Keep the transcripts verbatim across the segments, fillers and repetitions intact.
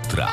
jutra.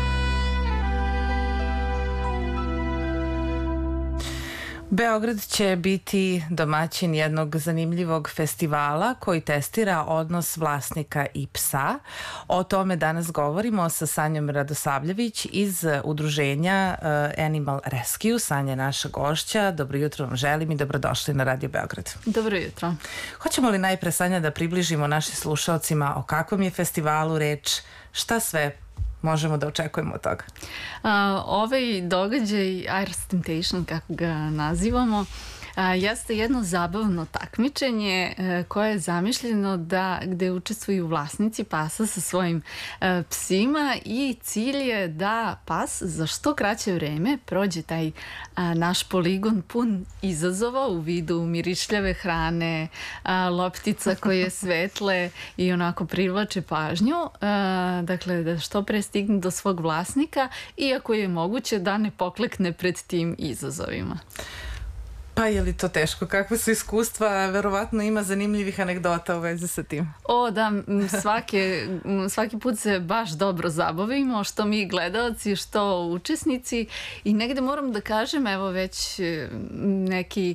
Beograd će biti domaćin jednog zanimljivog festivala koji testira odnos vlasnika i psa. O tome danas govorimo sa Sanjom Radosavljević iz udruženja Animal Rescue. Sanja je naša gošća. Dobro jutro vam želim i dobrodošli na Radio Beograd. Dobro jutro. Hoćemo li najpre, Sanja, da približimo našim slušalcima o kakvom je festivalu reč, šta sve možemo da očekujemo od toga? A, ovaj događaj, Iris Temptation, kako ga nazivamo, a, jeste jedno zabavno takmičenje a, koje je zamišljeno da gde učestvuju vlasnici pasa sa svojim a, psima i cilj je da pas za što kraće vreme prođe taj a, naš poligon pun izazova u vidu mirišljave hrane, a, loptica koje svetle i onako privlače pažnju. A, dakle, da što pre stigne do svog vlasnika, iako je moguće da ne poklekne pred tim izazovima. Pa je li to teško? Kakve su iskustva? Verovatno ima zanimljivih anegdota u vezi sa tim. O, da, svake, svaki put se baš dobro zabavimo, što mi gledaoci, što učesnici, i negde moram da kažem, evo već neki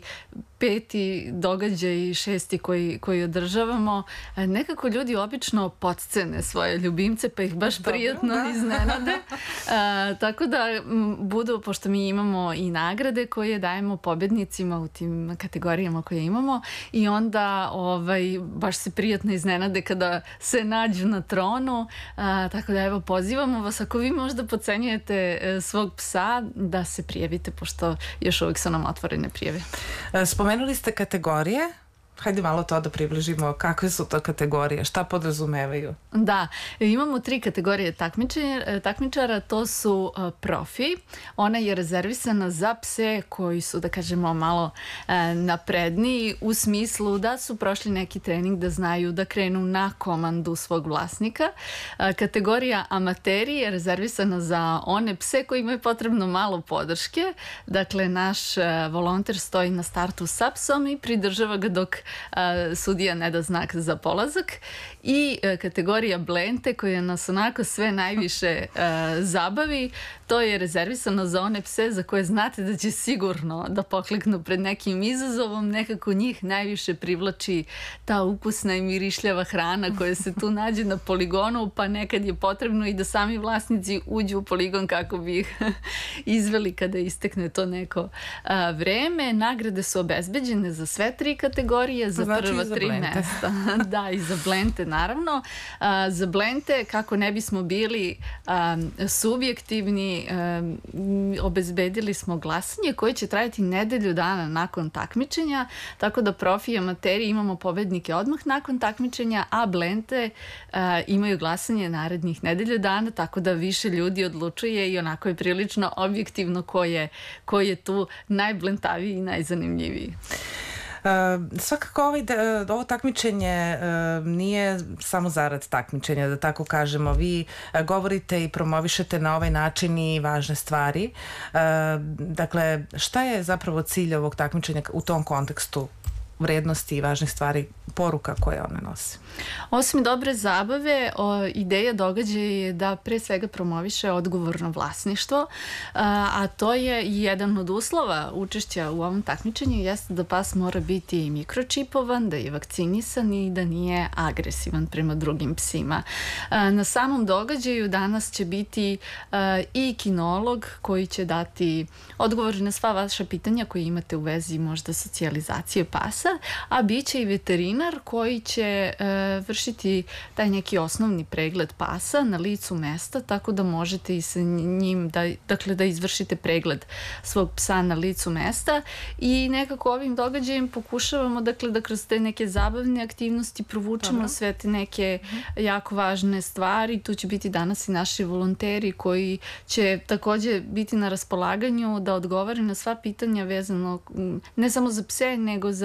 peti događaj i šesti koji, koji održavamo, nekako ljudi obično potcene svoje ljubimce, pa ih baš dobro, prijatno da. iznenade. A, tako da budu, pošto mi imamo i nagrade koje dajemo pobednicima u tim kategorijama koje imamo, i onda ovaj, baš se prijatno iznenade kada se nađu na tronu. A, tako da evo, pozivamo vas, ako vi možda podcenjujete svog psa, da se prijavite, pošto još uvijek su nam otvorene prijave. Spomenuli ste kategorije. Hajde malo to da približimo. Kakve su to kategorije? Šta podrazumevaju? Da, imamo tri kategorije takmičara. To su uh, profi. Ona je rezervisana za pse koji su, da kažemo, malo uh, napredniji u smislu da su prošli neki trening, da znaju da krenu na komandu svog vlasnika. Uh, kategorija amateri je rezervisana za one pse koji imaju potrebno malo podrške. Dakle, naš uh, volonter stoji na startu sa psom i pridržava ga dok Uh, sudija ne da znak za polazak. I uh, kategorija blente, koja nas onako sve najviše uh, zabavi, to je rezervisano za one pse za koje znate da će sigurno da pokleknu pred nekim izazovom. Nekako njih najviše privlači ta ukusna i mirišljava hrana koja se tu nađe na poligonu, pa nekad je potrebno i da sami vlasnici uđu u poligon kako bi ih izveli kada istekne to neko uh, vreme. Nagrade su obezbeđene za sve tri kategorije, za znači prva za tri blente. Mesta. Da, i za blente naravno. Uh, za blente, kako ne bismo bili um, subjektivni, um, obezbedili smo glasanje koje će trajati nedelju dana nakon takmičenja, tako da profi i amateri imamo pobednike odmah nakon takmičenja, a blente uh, imaju glasanje narednih nedelju dana, tako da više ljudi odlučuje i onako je prilično objektivno ko je, ko je tu najblentaviji i najzanimljiviji. Uh, svakako ovaj, da, ovo takmičenje uh, nije samo zarad takmičenja, da tako kažemo. Vi uh, govorite i promovišete na ovaj način i važne stvari. Uh, dakle, šta je zapravo cilj ovog takmičenja u tom kontekstu vrednosti i važnih stvari, poruka koje one nose? Osim dobre zabave, o, ideja događaja je da pre svega promoviše odgovorno vlasništvo, a, a to je jedan od uslova učešća u ovom takmičenju, jeste da pas mora biti mikročipovan, da je vakcinisan i da nije agresivan prema drugim psima. A, na samom događaju danas će biti a, i kinolog koji će dati odgovor na sva vaša pitanja koje imate u vezi možda socijalizacije pasa, a bit će i veterinar koji će e, vršiti taj neki osnovni pregled pasa na licu mesta, tako da možete i sa njim da, dakle, da izvršite pregled svog psa na licu mesta, i nekako ovim događajem pokušavamo, dakle, da kroz te neke zabavne aktivnosti provučemo Dobro. sve te neke jako važne stvari. Tu će biti danas i naši volonteri koji će takođe biti na raspolaganju da odgovore na sva pitanja vezano ne samo za pse, nego za